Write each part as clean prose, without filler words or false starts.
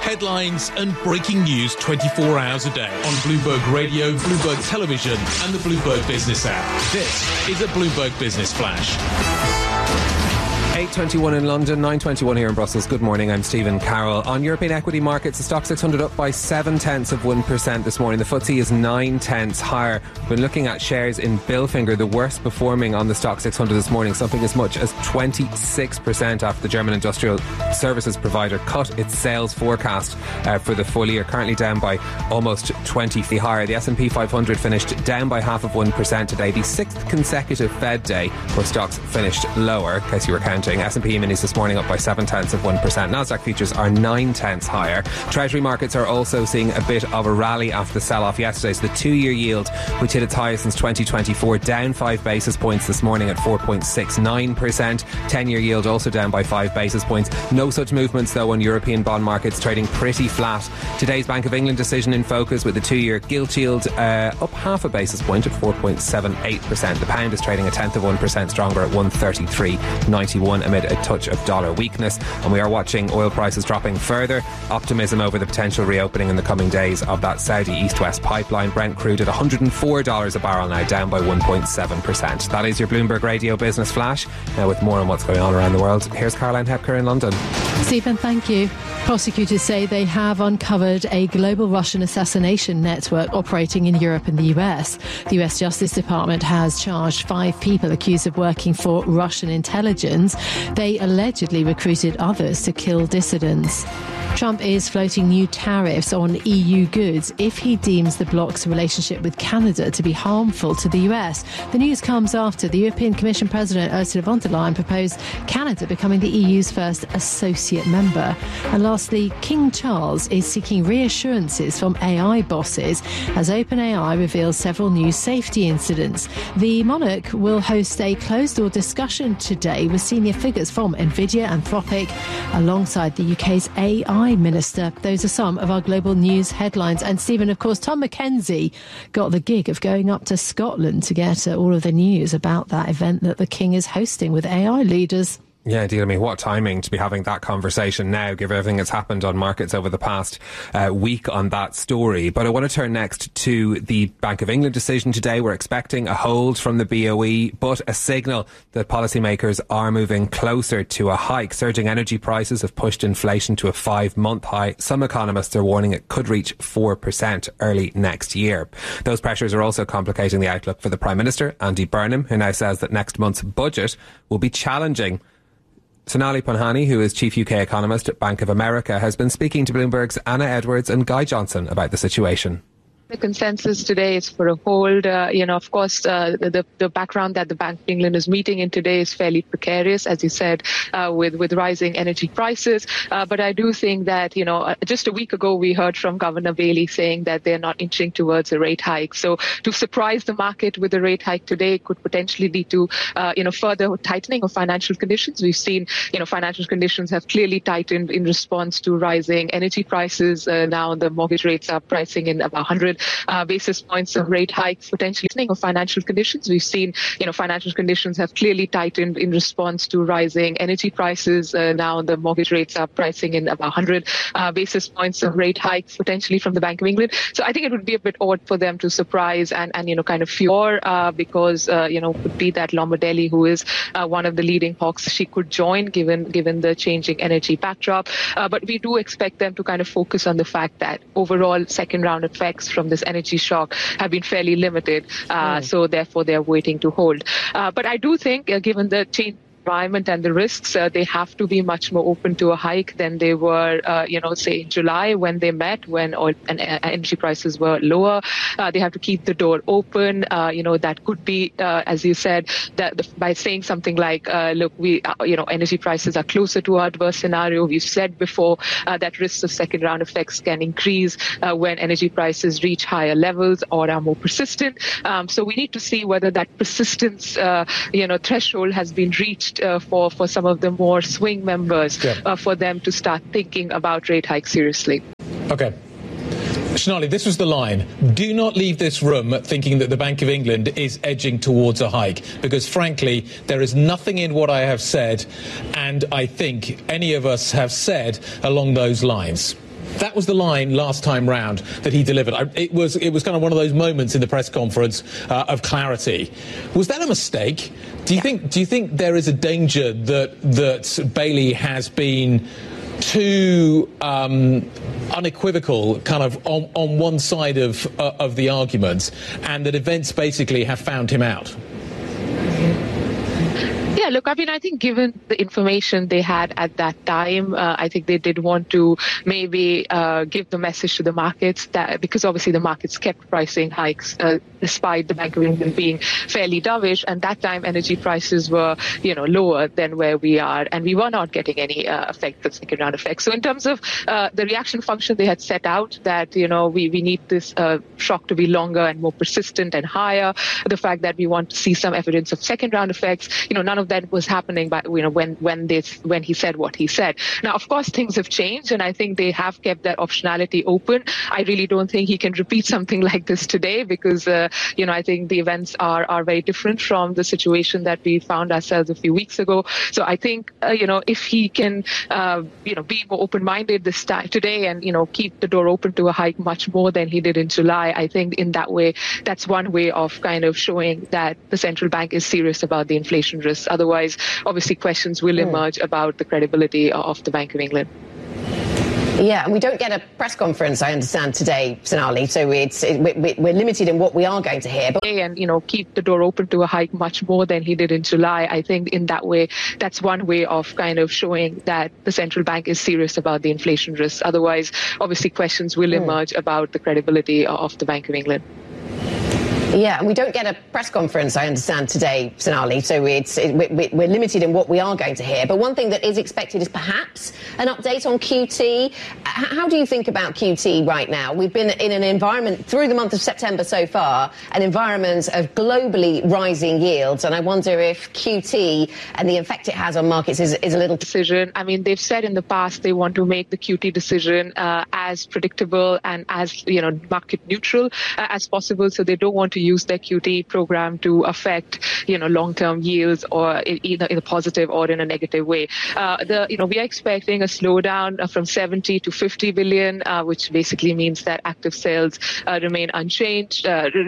Headlines and breaking news 24 hours a day on Bloomberg Radio, Bloomberg Television and the Bloomberg Business app. This is a Bloomberg Business Flash. 8:21 in London, 9:21 here in Brussels. Good morning, I'm Stephen Carroll. On European equity markets, the stock 600 up by 0.7% this morning. The FTSE is 0.9 higher. We're looking at shares in Bilfinger, the worst performing on the stock 600 this morning, something as much as 26% after the German industrial services provider cut its sales forecast for the full year, currently down by almost 20 higher. The S&P 500 finished down by 0.5% today, the sixth consecutive Fed day where stocks finished lower, in case you were counting. S&P minis this morning up by 0.7%. Nasdaq futures are 0.9 higher. Treasury markets are also seeing a bit of a rally after the sell-off yesterday. So the 2-year yield, which hit its highest since 2024, down 5 basis points this morning at 4.69%. 10-year yield also down by 5 basis points. No such movements though on European bond markets, trading pretty flat. Today's Bank of England decision in focus, with the 2-year gilt yield up 0.5 basis point at 4.78%. The pound is trading 0.1% stronger at 133.91 amid a touch of dollar weakness. And we are watching oil prices dropping further. Optimism over the potential reopening in the coming days of that Saudi east-west pipeline. Brent crude at $104 a barrel now, down by 1.7%. That is your Bloomberg Radio Business Flash. Now with more on what's going on around the world, here's Caroline Hepker in London. Stephen, thank you. Prosecutors say they have uncovered a global Russian assassination network operating in Europe and the US. The US Justice Department has charged 5 people accused of working for Russian intelligence. They allegedly recruited others to kill dissidents. Trump is floating new tariffs on EU goods if he deems the bloc's relationship with Canada to be harmful to the US. The news comes after the European Commission President Ursula von der Leyen proposed Canada becoming the EU's first associate member. And lastly, King Charles is seeking reassurances from AI bosses as OpenAI reveals several new safety incidents. The monarch will host a closed-door discussion today with senior figures from NVIDIA, Anthropic, alongside the UK's AI Minister. Those are some of our global news headlines. And Stephen, of course, Tom Mackenzie got the gig of going up to Scotland to get all of the news about that event that the King is hosting with AI leaders. Yeah, indeed. I mean, what timing to be having that conversation now, given everything that's happened on markets over the past week on that story. But I want to turn next to the Bank of England decision today. We're expecting a hold from the BOE, but a signal that policymakers are moving closer to a hike. Surging energy prices have pushed inflation to a 5-month high. Some economists are warning it could reach 4% early next year. Those pressures are also complicating the outlook for the Prime Minister, Andy Burnham, who now says that next month's budget will be challenging. Sonali Panhani, who is Chief UK Economist at Bank of America, has been speaking to Bloomberg's Anna Edwards and Guy Johnson about the situation. The consensus today is for a hold. Of course, the background that the Bank of England is meeting in today is fairly precarious, as you said, with rising energy prices. But I do think that, just a week ago, we heard from Governor Bailey saying that they're not inching towards a rate hike. So to surprise the market with a rate hike today could potentially lead to, further tightening of financial conditions. We've seen, financial conditions have clearly tightened in response to rising energy prices. Now the mortgage rates are pricing in about 100 basis points of rate hikes, potentially of financial conditions. We've seen, financial conditions have clearly tightened in response to rising energy prices. Now the mortgage rates are pricing in about 100 basis points of rate hikes, potentially from the Bank of England. So I think it would be a bit odd for them to surprise and kind of fear because, could be that Lombardelli, who is one of the leading hawks, she could join given the changing energy backdrop. But we do expect them to kind of focus on the fact that overall second round effects from this energy shock have been fairly limited. So therefore they're waiting to hold. But I do think, given the change environment and the risks, they have to be much more open to a hike than they were, say in July when they met, when oil and energy prices were lower. They have to keep the door open. That could be, as you said, that by saying something like, look, we, energy prices are closer to our adverse scenario. We've said before that risks of second round effects can increase when energy prices reach higher levels or are more persistent. So we need to see whether that persistence, threshold has been reached for some of the more swing members, for them to start thinking about rate hikes seriously. Okay. Sonali, this was the line. Do not leave this room thinking that the Bank of England is edging towards a hike, because frankly, there is nothing in what I have said, and I think any of us have said along those lines. That was the line last time round that he delivered. It was kind of one of those moments in the press conference of clarity. Was that a mistake? Do you think there is a danger that Bailey has been too unequivocal, kind of on one side of the argument, and that events basically have found him out? Yeah, look, I mean, I think given the information they had at that time, I think they did want to maybe give the message to the markets that, because obviously the markets kept pricing hikes despite the Bank of England being fairly dovish, and that time energy prices were, lower than where we are, and we were not getting any effect of second round effects. So in terms of the reaction function they had set out, that we need this shock to be longer and more persistent and higher. The fact that we want to see some evidence of second round effects, none of that was happening. But when he said what he said. Now, of course, things have changed, and I think they have kept that optionality open. I really don't think he can repeat something like this today, because I think the events are very different from the situation that we found ourselves a few weeks ago. So I think if he can be more open-minded this time today, and keep the door open to a hike much more than he did in July, I think in that way that's one way of kind of showing that the central bank is serious about the inflation risks. Otherwise, obviously, questions will emerge about the credibility of the Bank of England. Yeah, and we don't get a press conference, I understand, today, Sonali, so we're limited in what we are going to hear. And, keep the door open to a hike much more than he did in July. I think in that way, that's one way of kind of showing that the central bank is serious about the inflation risks. Otherwise, obviously, questions will emerge about the credibility of the Bank of England. Yeah, and we don't get a press conference, I understand, today, Sonali, so we're limited in what we are going to hear. But one thing that is expected is perhaps an update on QT. How do you think about QT right now? We've been in an environment through the month of September so far, an environment of globally rising yields, and I wonder if QT and the effect it has on markets is a little decision. I mean, they've said in the past they want to make the QT decision as predictable and as market neutral as possible, so they don't want to use their QT program to affect, long-term yields, or either in a positive or in a negative way. We are expecting a slowdown from 70 to 50 billion, which basically means that active sales remain unchanged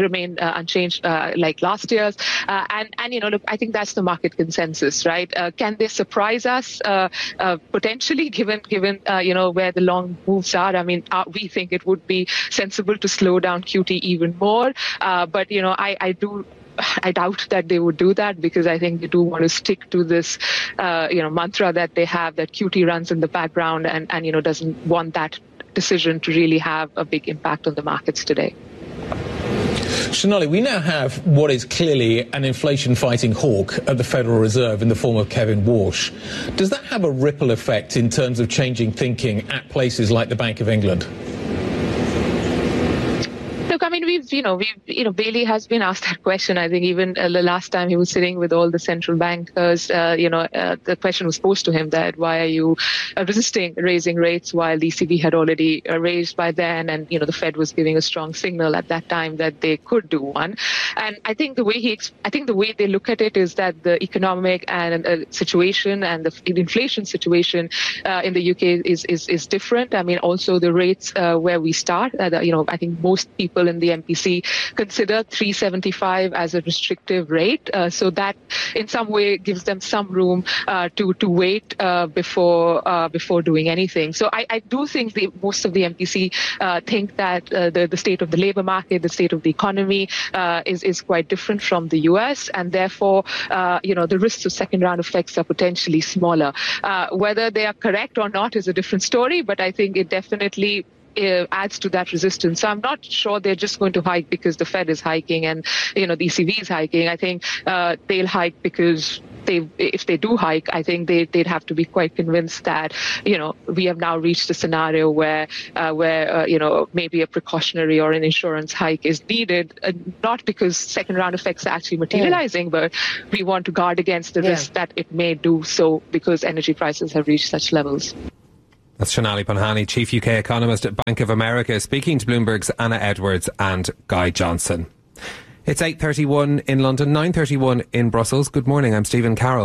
like last year's. Look, I think that's the market consensus, right? Can they surprise us potentially, given where the long moves are? I mean, we think it would be sensible to slow down QT even more, but I doubt that they would do that, because I think they do want to stick to this, mantra that they have, that QT runs in the background and doesn't want that decision to really have a big impact on the markets today. Sonali, we now have what is clearly an inflation-fighting hawk at the Federal Reserve in the form of Kevin Warsh. Does that have a ripple effect in terms of changing thinking at places like the Bank of England? Look, I mean, Bailey has been asked that question. I think even the last time he was sitting with all the central bankers, the question was posed to him that why are you resisting raising rates while the ECB had already raised by then, and the Fed was giving a strong signal at that time that they could do one. And I think the way they look at it is that the economic and situation and the inflation situation in the UK is different. I mean, also the rates where we start. I think most people in the MPC consider 375 as a restrictive rate, so that in some way gives them some room to wait before doing anything. So I do think most of the MPC think that the state of the labour market, the state of the economy is quite different from the US, and therefore the risks of second round effects are potentially smaller. Whether they are correct or not is a different story, but I think it definitely adds to that resistance. So I'm not sure they're just going to hike because the Fed is hiking and the ECB is hiking. I think they'll hike because if they do hike, I think they'd have to be quite convinced that we have now reached a scenario where maybe a precautionary or an insurance hike is needed, not because second round effects are actually materializing, but we want to guard against the risk that it may do so because energy prices have reached such levels. That's Sonali Bhanani, Chief UK Economist at Bank of America, speaking to Bloomberg's Anna Edwards and Guy Johnson. It's 8:31 in London, 9:31 in Brussels. Good morning, I'm Stephen Carroll.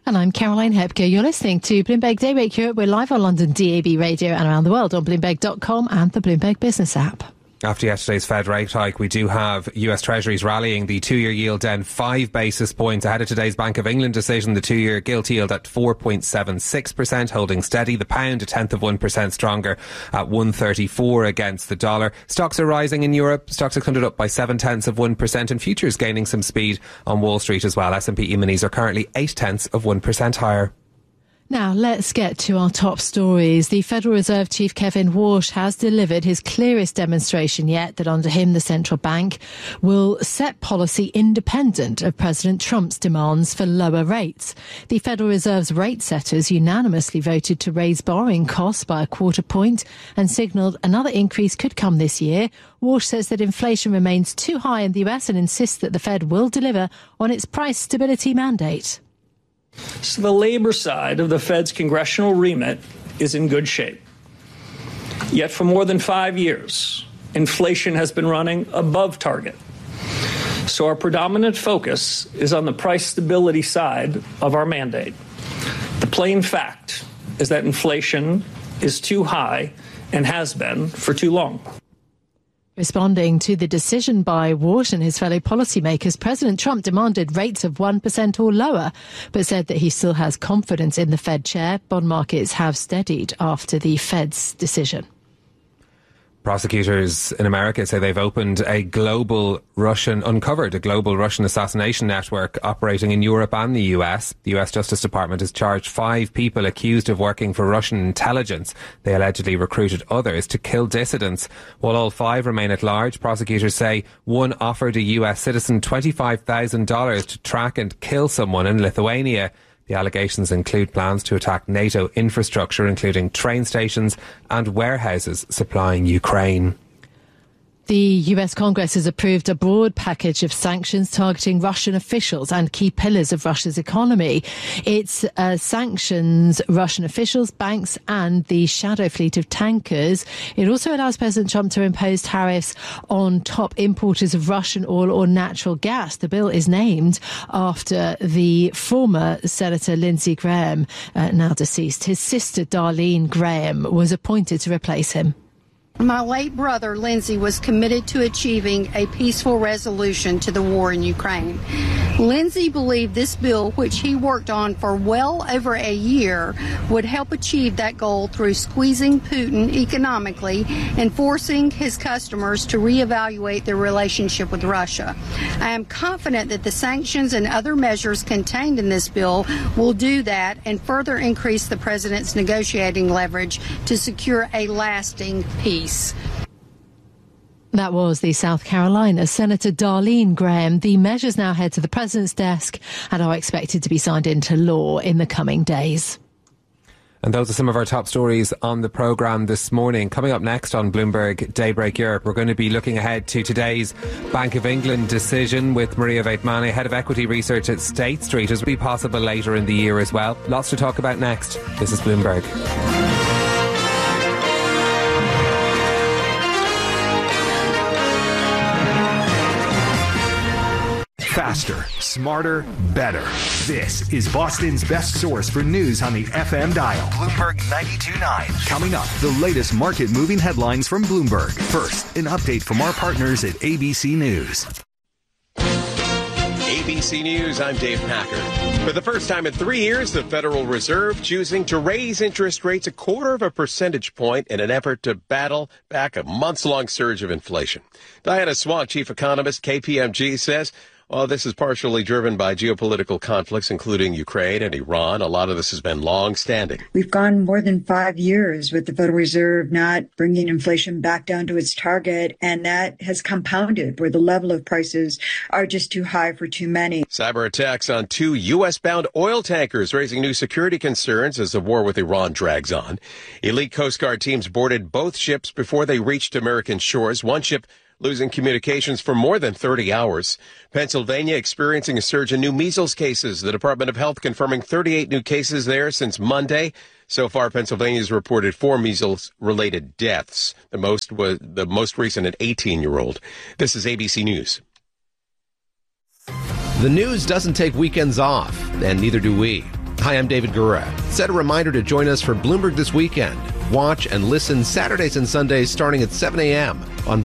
And I'm Caroline Hepker. You're listening to Bloomberg Daybreak Europe. We're live on London DAB radio and around the world on Bloomberg.com and the Bloomberg Business app. After yesterday's Fed rate hike, we do have US Treasuries rallying. The 2-year yield down 5 basis points ahead of today's Bank of England decision. The 2-year gilt yield at 4.76%, holding steady. The pound 0.1% stronger at 134 against the dollar. Stocks are rising in Europe. Stock 600 up by 0.7%, and futures gaining some speed on Wall Street as well. S&P E-minis are currently 0.8% higher. Now, let's get to our top stories. The Federal Reserve Chief Kevin Warsh has delivered his clearest demonstration yet that under him the central bank will set policy independent of President Trump's demands for lower rates. The Federal Reserve's rate setters unanimously voted to raise borrowing costs by 1/4 point and signalled another increase could come this year. Warsh says that inflation remains too high in the US and insists that the Fed will deliver on its price stability mandate. So the labor side of the Fed's congressional remit is in good shape. Yet for more than 5 years, inflation has been running above target. So our predominant focus is on the price stability side of our mandate. The plain fact is that inflation is too high and has been for too long. Responding to the decision by Warsh and his fellow policymakers, President Trump demanded rates of 1% or lower, but said that he still has confidence in the Fed chair. Bond markets have steadied after the Fed's decision. Prosecutors in America say they've uncovered a global Russian assassination network operating in Europe and the US. The US Justice Department has charged 5 people accused of working for Russian intelligence. They allegedly recruited others to kill dissidents. While all 5 remain at large, prosecutors say one offered a US citizen $25,000 to track and kill someone in Lithuania. The allegations include plans to attack NATO infrastructure, including train stations and warehouses supplying Ukraine. The US Congress has approved a broad package of sanctions targeting Russian officials and key pillars of Russia's economy. It sanctions Russian officials, banks and the shadow fleet of tankers. It also allows President Trump to impose tariffs on top importers of Russian oil or natural gas. The bill is named after the former Senator Lindsey Graham, now deceased. His sister Darlene Graham was appointed to replace him. My late brother, Lindsey, was committed to achieving a peaceful resolution to the war in Ukraine. Lindsey believed this bill, which he worked on for well over a year, would help achieve that goal through squeezing Putin economically and forcing his customers to reevaluate their relationship with Russia. I am confident that the sanctions and other measures contained in this bill will do that and further increase the president's negotiating leverage to secure a lasting peace. That was the South Carolina Senator Darlene Graham. The measures now head to the president's desk and are expected to be signed into law in the coming days. And those are some of our top stories on the programme this morning. Coming up next on Bloomberg Daybreak Europe, we're going to be looking ahead to today's Bank of England decision with Maria Vaitmane, Head of Equity Research at State Street, as will be possible later in the year as well. Lots to talk about next. This is Bloomberg. Faster, smarter, better. This is Boston's best source for news on the FM dial. Bloomberg 92.9. Coming up, the latest market-moving headlines from Bloomberg. First, an update from our partners at ABC News. ABC News, I'm Dave Packer. For the first time in 3 years, the Federal Reserve choosing to raise interest rates 1/4 percentage point in an effort to battle back a months-long surge of inflation. Diana Swank, chief economist, KPMG, says, well, this is partially driven by geopolitical conflicts, including Ukraine and Iran. A lot of this has been long-standing. We've gone more than 5 years with the Federal Reserve not bringing inflation back down to its target, and that has compounded where the level of prices are just too high for too many. Cyber attacks on 2 U.S.-bound oil tankers raising new security concerns as the war with Iran drags on. Elite Coast Guard teams boarded both ships before they reached American shores. One ship losing communications for more than 30 hours. Pennsylvania experiencing a surge in new measles cases. The Department of Health confirming 38 new cases there since Monday. So far, Pennsylvania's reported 4 measles-related deaths. The most recent an 18-year-old. This is ABC News. The news doesn't take weekends off, and neither do we. Hi, I'm David Gura. Set a reminder to join us for Bloomberg This Weekend. Watch and listen Saturdays and Sundays starting at 7 a.m. on